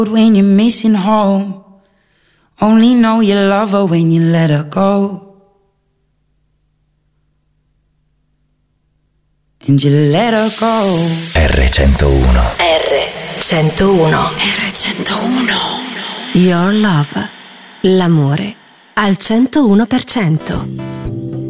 When you're missing home, only know you love her when you let her go. And you let her go. R101. R101. R101. Your love. L'amore al 101%.